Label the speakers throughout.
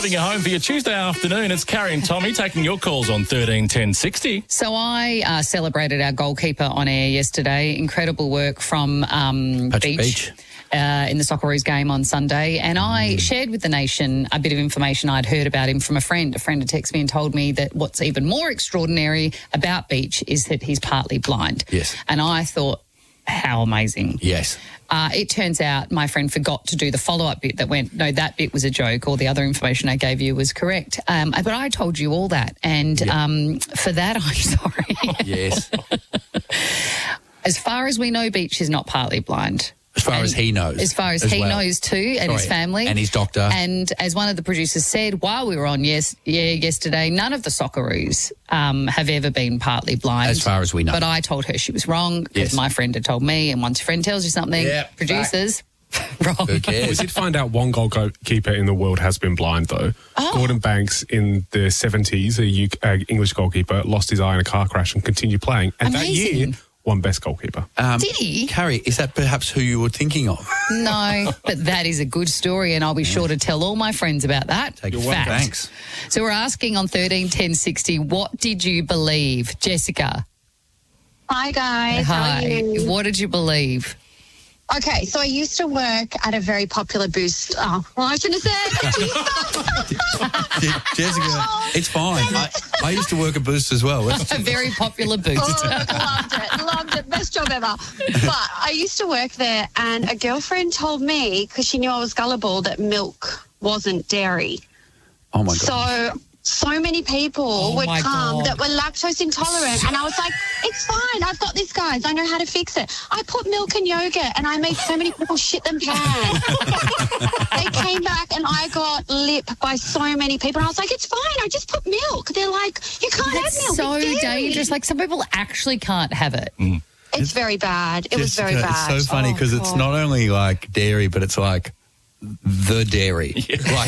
Speaker 1: driving you home for your Tuesday afternoon. It's Carrie and Tommy taking your calls on 13 10 60.
Speaker 2: So I celebrated our goalkeeper on air yesterday. Incredible work from Beach. In the Socceroos game on Sunday, and I shared with the nation a bit of information I'd heard about him from a friend. A friend had texted me and told me that what's even more extraordinary about Beach is that he's partly blind.
Speaker 3: Yes.
Speaker 2: And I thought, how amazing.
Speaker 3: Yes.
Speaker 2: It turns out my friend forgot to do the follow-up bit that went, no, that bit was a joke, or the other information I gave you was correct. But I told you all that, and for that, I'm sorry.
Speaker 3: Yes.
Speaker 2: As far as we know, Beach is not partly blind.
Speaker 3: As far as he knows.
Speaker 2: As far as he knows too, and his family.
Speaker 3: And his doctor.
Speaker 2: And as one of the producers said while we were on yesterday, none of the Socceroos have ever been partly blind.
Speaker 3: As far as we know.
Speaker 2: But I told her she was wrong because my friend had told me, and once your friend tells you something, producers, wrong.
Speaker 3: Who cares?
Speaker 4: We did find out one goalkeeper in the world has been blind, though.
Speaker 2: Oh.
Speaker 4: Gordon Banks in the 70s, a English goalkeeper, lost his eye in a car crash and continued playing. And
Speaker 2: Amazing.
Speaker 4: that year, won best goalkeeper.
Speaker 2: Did he?
Speaker 3: Carrie, is that perhaps who you were thinking of?
Speaker 2: No, but that is a good story, and I'll be sure to tell all my friends about that.
Speaker 3: Take your
Speaker 2: Fact.
Speaker 3: Thanks.
Speaker 2: So we're asking on 13 10 60, what did you believe? Jessica.
Speaker 5: Hi, guys. How
Speaker 2: Hi.
Speaker 5: are you?
Speaker 2: What did you believe?
Speaker 5: Okay, so I used to work at a very popular boost. Oh, well, I shouldn't have said.
Speaker 3: Jessica, it's fine. I used to work at Boost as well.
Speaker 2: A very popular boost.
Speaker 5: Loved it. Best job ever. But I used to work there, and a girlfriend told me, because she knew I was gullible, that milk wasn't dairy.
Speaker 3: Oh, my God.
Speaker 5: So many people would come that were lactose intolerant, and I was like, it's fine, I've got this, guys, I know how to fix it. I put milk in yogurt, and I made so many people shit them pants. They came back, and I got lipped by so many people, and I was like, it's fine, I just put milk. They're like, you can't have milk.
Speaker 2: So
Speaker 5: it's dairy.
Speaker 2: dangerous. Like, some people actually can't have it.
Speaker 5: It's very bad. It was very bad.
Speaker 3: It's so funny because it's not only like dairy, but it's like the dairy. Like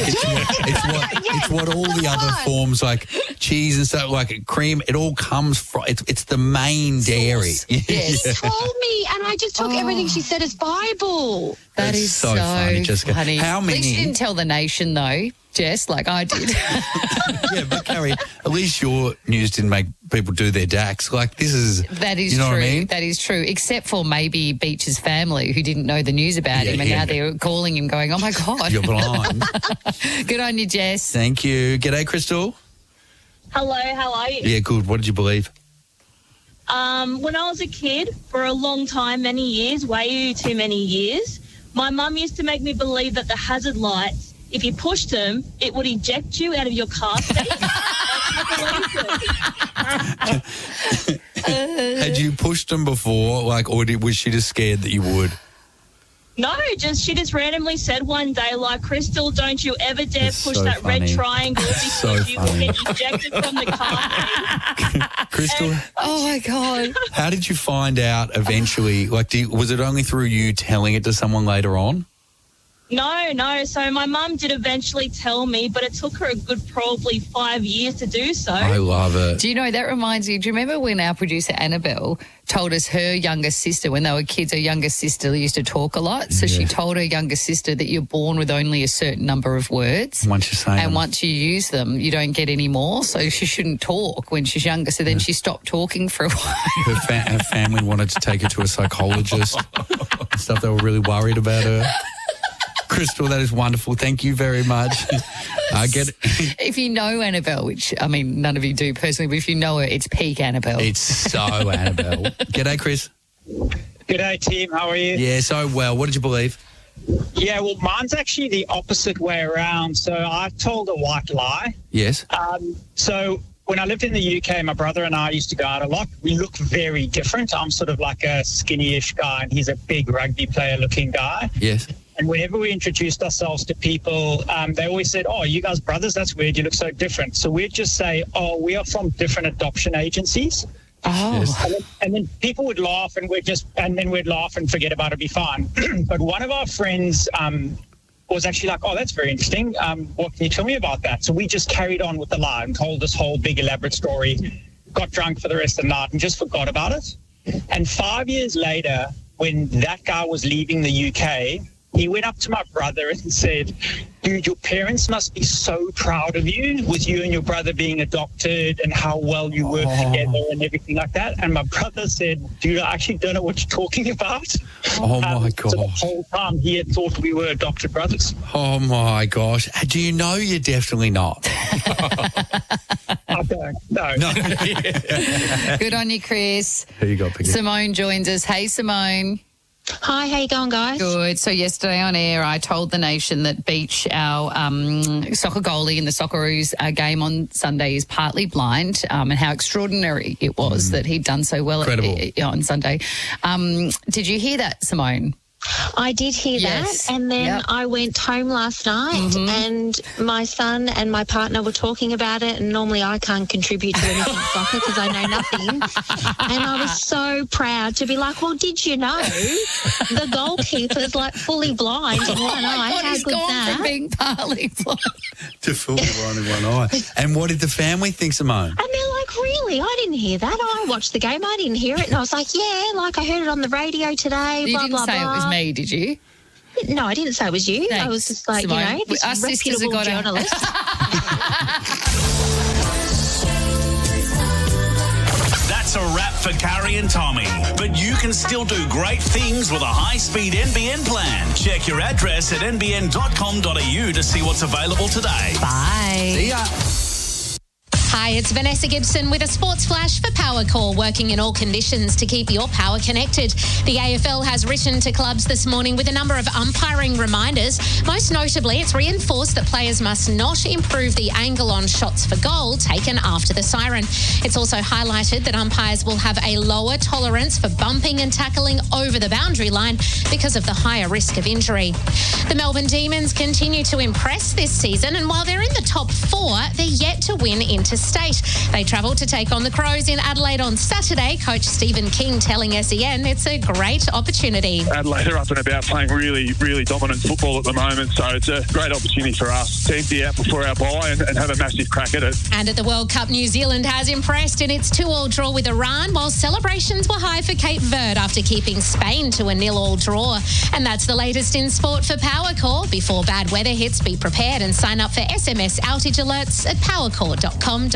Speaker 3: it's what all the other forms like cheese and stuff, like cream, it all comes from, it's the main dairy.
Speaker 5: She told me, and I just took everything she said as Bible.
Speaker 2: That is so
Speaker 3: funny, Jessica.
Speaker 2: funny.
Speaker 3: How many?
Speaker 2: At least you didn't tell the nation, though, Jess, like I did.
Speaker 3: Yeah, but Carrie, at least your news didn't make people do their DAX. Like, this is...
Speaker 2: That is
Speaker 3: you know
Speaker 2: true.
Speaker 3: What I mean?
Speaker 2: That is true, except for maybe Beach's family who didn't know the news about him, and now they're calling him going, oh, my God.
Speaker 3: You're blind.
Speaker 2: Good on you, Jess.
Speaker 3: Thank you. G'day, Crystal.
Speaker 6: Hello, how are you?
Speaker 3: Yeah, good. What did you believe?
Speaker 6: When I was a kid, for a long time, many years, way too many years, my mum used to make me believe that the hazard lights, if you pushed them, it would eject you out of your car seat.
Speaker 3: Had you pushed them before, like, or was she just scared that you would?
Speaker 6: No, she just randomly said one day, like, Crystal, don't you ever dare
Speaker 3: That's
Speaker 6: push
Speaker 3: so
Speaker 6: that
Speaker 3: funny.
Speaker 6: red triangle because
Speaker 3: So
Speaker 6: you will
Speaker 3: funny.
Speaker 6: get ejected from the car.
Speaker 3: Crystal,
Speaker 2: Oh, my God.
Speaker 3: how did you find out eventually? Like, was it only through you telling it to someone later on?
Speaker 6: No. So my mum did eventually tell me, but it took her a good probably 5 years to do so.
Speaker 3: I love it.
Speaker 2: Do you know, that reminds me, do you remember when our producer Annabelle told us her younger sister, when they were kids, her younger sister used to talk a lot. So she told her younger sister that you're born with only a certain number of words.
Speaker 3: Once you say them.
Speaker 2: And once you use them, you don't get any more. So she shouldn't talk when she's younger. So then she stopped talking for a while.
Speaker 3: Her family wanted to take her to a psychologist and stuff. They were really worried about her. Crystal, that is wonderful. Thank you very much. I get it.
Speaker 2: If you know Annabelle, which, I mean, none of you do personally, but if you know her, it's peak Annabelle.
Speaker 3: It's so Annabelle. G'day, Chris.
Speaker 7: G'day, team. How are you?
Speaker 3: Yeah, so well. What did you believe?
Speaker 7: Yeah, well, mine's actually the opposite way around. So I told a white lie.
Speaker 3: Yes.
Speaker 7: So when I lived in the UK, my brother and I used to go out a lot. We look very different. I'm sort of like a skinny-ish guy, and he's a big rugby player-looking guy.
Speaker 3: Yes.
Speaker 7: And whenever we introduced ourselves to people, they always said, oh, you guys brothers, that's weird. You look so different. So we'd just say, oh, we are from different adoption agencies.
Speaker 2: Oh.
Speaker 3: Yes.
Speaker 7: And then people would laugh, and we'd laugh and forget about it, be fine. But one of our friends was actually like, oh, that's very interesting. What can you tell me about that? So we just carried on with the lie and told this whole big elaborate story, got drunk for the rest of the night and just forgot about it. And 5 years later, when that guy was leaving the UK, he went up to my brother and said, dude, your parents must be so proud of you with you and your brother being adopted and how well you work together and everything like that. And my brother said, dude, I actually don't know what you're talking about.
Speaker 3: Oh, my gosh.
Speaker 7: So the whole time he had thought we were adopted brothers.
Speaker 3: Oh, my gosh. Do you know you're definitely not?
Speaker 7: I don't. No.
Speaker 2: Good on you, Chris.
Speaker 3: Who you got, Piggy?
Speaker 2: Simone joins us. Hey, Simone.
Speaker 5: Hi, how you going, guys?
Speaker 2: Good. So yesterday on air, I told the nation that Beach, our soccer goalie in the Socceroos game on Sunday, is partly blind, and how extraordinary it was that he'd done so well on Sunday. Did you hear that, Simone?
Speaker 5: I did hear that, and then I went home last night and my son and my partner were talking about it, and normally I can't contribute to anything soccer because I know nothing, and I was so proud to be like, well, did you know the goalkeeper's like fully blind in one eye?
Speaker 2: God,
Speaker 5: How
Speaker 2: he's
Speaker 5: good's
Speaker 2: gone
Speaker 5: that?
Speaker 2: from being partly blind
Speaker 3: to fully blind in one eye. And what did the family think, Simone?
Speaker 5: And they're like, really? I didn't hear that. I watched the game. I didn't hear it. And I was like, yeah, like I heard it on the radio today,
Speaker 2: You
Speaker 5: blah,
Speaker 2: didn't
Speaker 5: blah,
Speaker 2: say
Speaker 5: blah.
Speaker 2: it was me, did you?
Speaker 5: No, I didn't say it was you.
Speaker 2: Thanks,
Speaker 5: I was just like,
Speaker 2: Simone.
Speaker 5: this
Speaker 2: Us sisters have
Speaker 5: reputable
Speaker 2: got
Speaker 5: journalist.
Speaker 8: That's a wrap for Carrie and Tommy. But you can still do great things with a high-speed NBN plan. Check your address at nbn.com.au to see what's available today.
Speaker 2: Bye.
Speaker 3: See ya.
Speaker 9: Hi, it's Vanessa Gibson with a sports flash for Powercall, working in all conditions to keep your power connected. The AFL has written to clubs this morning with a number of umpiring reminders. Most notably, it's reinforced that players must not improve the angle on shots for goal taken after the siren. It's also highlighted that umpires will have a lower tolerance for bumping and tackling over the boundary line because of the higher risk of injury. The Melbourne Demons continue to impress this season, and while they're in the top 4, they're yet to win interstate. They travel to take on the Crows in Adelaide on Saturday. Coach Stephen King telling SEN it's a great opportunity.
Speaker 10: Adelaide are up and about playing really, really dominant football at the moment, so it's a great opportunity for us to empty out before our bye and have a massive crack at it.
Speaker 9: And at the World Cup, New Zealand has impressed in its 2-2 draw with Iran, while celebrations were high for Cape Verde after keeping Spain to a 0-0 draw. And that's the latest in sport for Powercall. Before bad weather hits, be prepared and sign up for SMS outage alerts at powercall.com.au.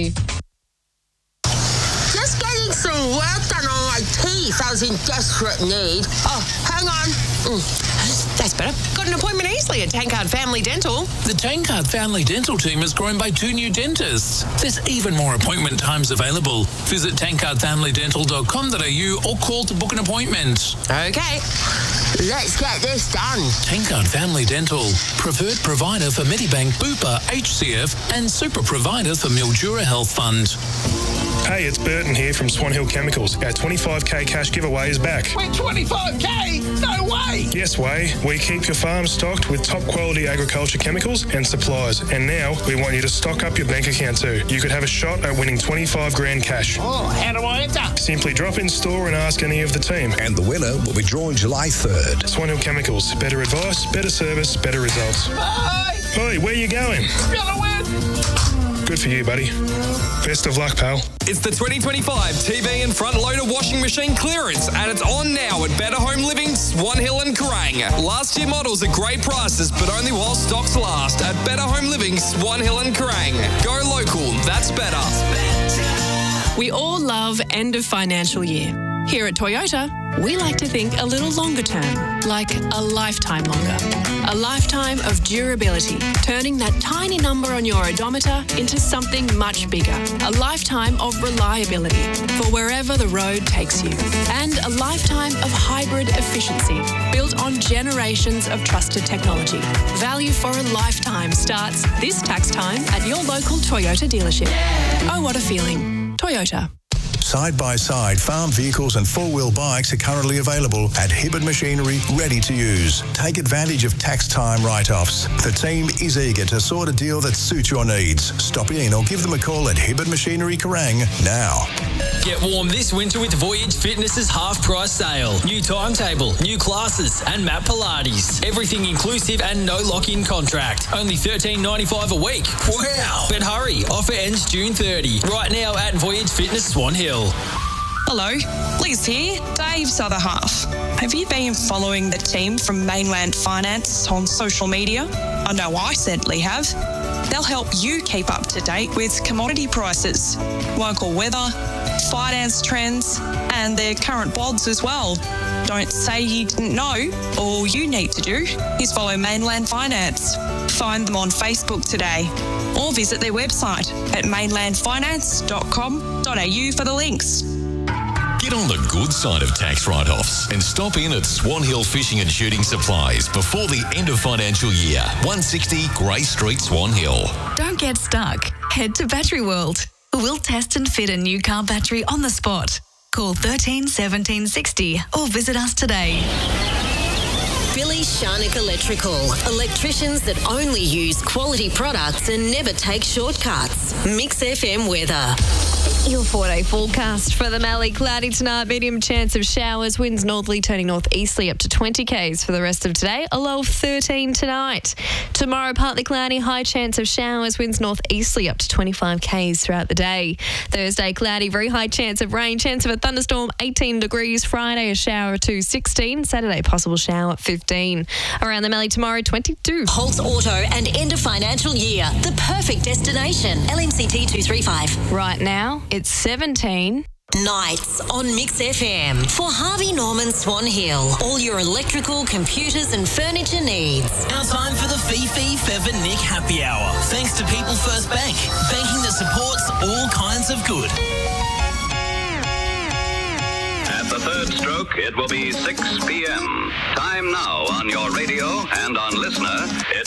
Speaker 11: Just getting some work done on my teeth. I was in desperate need. Oh, hang on.
Speaker 12: That's better. Got an appointment easily at Tankard Family Dental.
Speaker 13: The Tankard Family Dental team has grown by 2 new dentists. There's even more appointment times available. Visit tankardfamilydental.com.au or call to book an appointment.
Speaker 11: Okay, let's get this done.
Speaker 13: Tankard Family Dental, preferred provider for Medibank, Bupa, HCF and super provider for Mildura Health Fund.
Speaker 14: Hey, it's Burton here from Swan Hill Chemicals. Our 25k cash giveaway is back.
Speaker 11: Wait, 25k? No way!
Speaker 14: Yes, Way. We keep your farm stocked with top quality agriculture chemicals and supplies. And now we want you to stock up your bank account too. You could have a shot at winning 25 grand cash.
Speaker 11: Oh, how do I enter?
Speaker 14: Simply drop in store and ask any of the team.
Speaker 15: And the winner will be drawn July 3rd.
Speaker 14: Swan Hill Chemicals. Better advice, better service, better results.
Speaker 11: Bye!
Speaker 14: Hey, where you going?
Speaker 11: Gonna win!
Speaker 14: Good for you, buddy. Best of luck, pal.
Speaker 16: It's the 2025 TV and front loader washing machine clearance, and it's on now at Better Home Living, Swan Hill and Kerrang. Last year models at great prices, but only while stocks last at Better Home Living, Swan Hill and Kerrang. Go local, that's better.
Speaker 12: We all love end of financial year. Here at Toyota, we like to think a little longer term, like a lifetime longer. A lifetime of durability, turning that tiny number on your odometer into something much bigger. A lifetime of reliability for wherever the road takes you. And a lifetime of hybrid efficiency, built on generations of trusted technology. Value for a lifetime starts this tax time at your local Toyota dealership. Oh, what a feeling. Toyota.
Speaker 15: Side-by-side farm vehicles and four-wheel bikes are currently available at Hibbard Machinery, ready to use. Take advantage of tax time write-offs. The team is eager to sort a deal that suits your needs. Stop in or give them a call at Hibbard Machinery Kerrang now.
Speaker 17: Get warm this winter with Voyage Fitness's half-price sale. New timetable, new classes and mat Pilates. Everything inclusive and no lock-in contract. Only $13.95 a week. Wow! But hurry, offer ends June 30. Right now at Voyage Fitness Swan Hill.
Speaker 18: Hello, Liz here, Dave's other half. Have you been following the team from Mainland Finance on social media? I know I certainly have. They'll help you keep up to date with commodity prices, local weather, finance trends, and their current bods as well. Don't say you didn't know. All you need to do is follow Mainland Finance. Find them on Facebook today or visit their website at mainlandfinance.com.au for the links.
Speaker 19: Get on the good side of tax write-offs and stop in at Swan Hill Fishing and Shooting Supplies before the end of financial year. 160 Grey Street, Swan Hill.
Speaker 20: Don't get stuck. Head to Battery World. We'll test and fit a new car battery on the spot. Call 13 17 60 or visit us today.
Speaker 21: Billy Sharnick Electrical. Electricians that only use quality products and never take shortcuts. Mix FM weather.
Speaker 22: Your 4-day forecast for the Mallee. Cloudy tonight, medium chance of showers. Winds northerly turning northeasterly up to 20 k's for the rest of today. A low of 13 tonight. Tomorrow, partly cloudy, high chance of showers. Winds northeasterly up to 25 k's throughout the day. Thursday, cloudy, very high chance of rain. Chance of a thunderstorm, 18 degrees. Friday, a shower or 2, 16. Saturday, possible shower at 15. Around the Mallee tomorrow, 22.
Speaker 21: Holtz Auto and end of financial year. The perfect destination. LMCT 235.
Speaker 22: Right now, it's 17.
Speaker 21: Nights on Mix FM for Harvey Norman Swan Hill. All your electrical, computers and furniture needs.
Speaker 23: Our time for the Fifi Feather Nick Happy Hour. Thanks to People First Bank. Banking that supports all kinds of good.
Speaker 24: At the third stroke, it will be 6 p.m. Time now on your radio and on Listener. It's